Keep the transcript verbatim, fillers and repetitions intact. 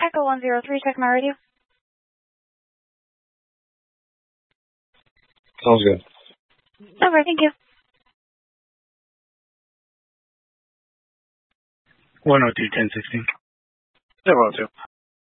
Echo one zero three, check my radio. Sounds good. Over, thank you. one oh two, ten sixteen. Yeah, one oh two.